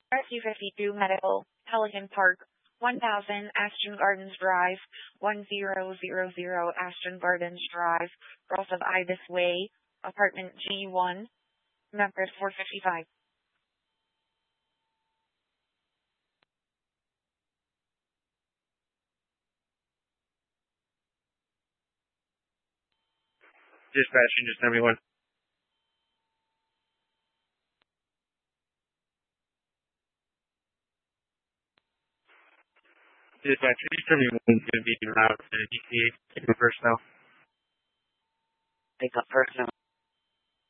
RQ52 Medical, Pelican Park, 1000 Ashton Gardens Drive, 1000 Ashton Gardens Drive, Girls of Ibis Way, apartment G1, Memphis 455. Dispatching, just everyone. Dispatch, just everyone's going to be around to DCA. Take the personnel. Pick up personnel.